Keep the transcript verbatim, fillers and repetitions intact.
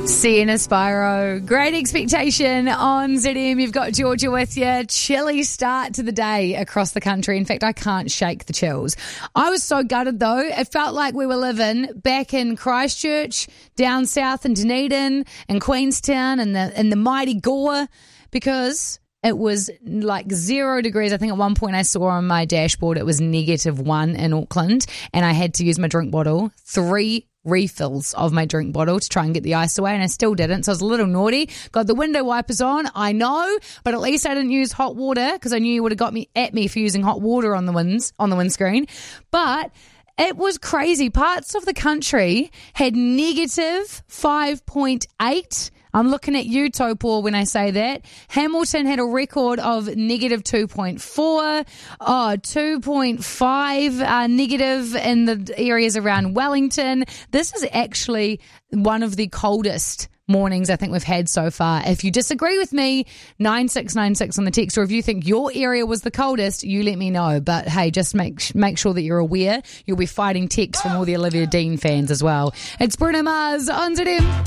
Sienna Spyro, Great Expectation on Z M. You've got Georgia with you. Chilly start to the day across the country. In fact, I can't shake the chills. I was so gutted though. It felt like we were living back in Christchurch, down south in Dunedin and Queenstown and the, and the mighty Gore, because it was like zero degrees. I think at one point I saw on my dashboard it was negative one in Auckland, and I had to use my drink bottle, three refills of my drink bottle to try and get the ice away, and I still didn't, so I was a little naughty. Got the window wipers on, I know, but at least I didn't use hot water because I knew you would have got me at me for using hot water on the winds on the windscreen. But it was crazy. Parts of the country had negative five point eight. I'm looking at you, Topor, when I say that. Hamilton had a record of negative two point four, oh, two point five uh, negative in the areas around Wellington. This is actually one of the coldest mornings I think we've had so far. If you disagree with me, nine six nine six on the text, or if you think your area was the coldest, you let me know. But hey, just make make sure that you're aware. You'll be fighting texts from all the Olivia Dean fans as well. It's Bruno Mars on Z M.